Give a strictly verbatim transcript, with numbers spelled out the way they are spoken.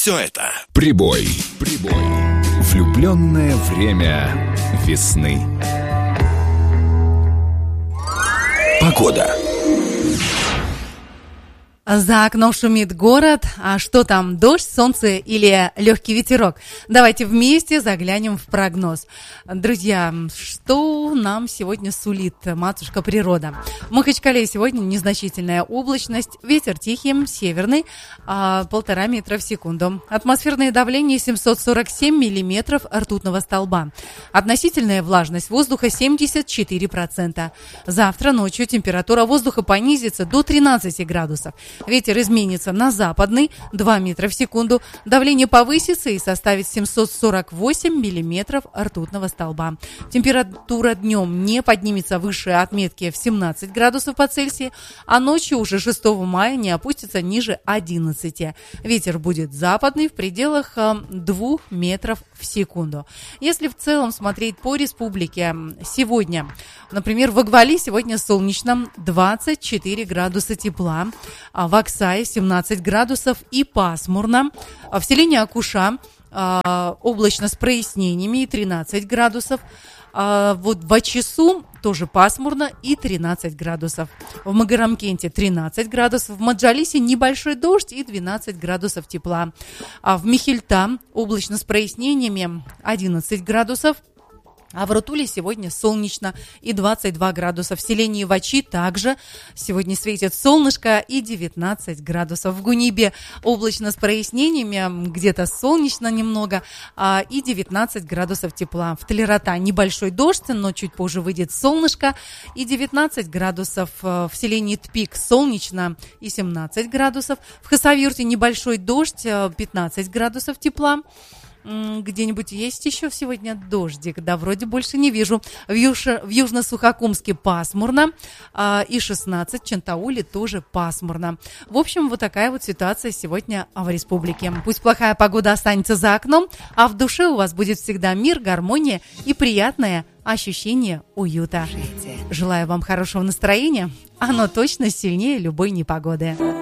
все это. Прибой. Прибой. Влюбленное время весны. Погода. За окном шумит город, а что там, дождь, солнце или легкий ветерок? Давайте вместе заглянем в прогноз. Друзья, что нам сегодня сулит матушка природа? В Махачкале сегодня незначительная облачность, ветер тихий, северный, а, полтора метра в секунду. Атмосферное давление семьсот сорок семь миллиметров ртутного столба. Относительная влажность воздуха семьдесят четыре процента. Завтра ночью температура воздуха понизится до тринадцати градусов. Ветер изменится на западный, два метра в секунду. Давление повысится и составит семьсот сорок восемь миллиметров ртутного столба. Температура днем не поднимется выше отметки в семнадцать градусов по Цельсию, а ночью уже шестого мая не опустится ниже одиннадцати. Ветер будет западный в пределах двух метров в секунду. Если в целом смотреть по республике, сегодня, например, в Аквале сегодня солнечно, двадцать четыре градуса тепла. В Аксае семнадцать градусов и пасмурно. В селении Акуша э, облачно с прояснениями и тринадцать градусов. А вот в Ачису тоже пасмурно и тринадцать градусов. В Магарамкенте тринадцать градусов. В Маджалисе небольшой дождь и двенадцать градусов тепла. А в Михельта облачно с прояснениями одиннадцать градусов. А в Рутуле сегодня солнечно и двадцать два градуса. В селении Вачи также сегодня светит солнышко и девятнадцать градусов. В Гунибе облачно с прояснениями, где-то солнечно немного, и девятнадцать градусов тепла. В Толерота небольшой дождь, но чуть позже выйдет солнышко и девятнадцать градусов. В селении Тпик солнечно и семнадцать градусов. В Хасавюрте небольшой дождь, пятнадцать градусов тепла. Где-нибудь есть еще сегодня дождик? Да, вроде больше не вижу. В, Юж... в Южно-Сухокумске пасмурно, а, и шестнадцать, в Чантауле тоже пасмурно. В общем, вот такая вот ситуация сегодня в республике. Пусть плохая погода останется за окном, а в душе у вас будет всегда мир, гармония и приятное ощущение уюта. Желаю вам хорошего настроения. Оно точно сильнее любой непогоды.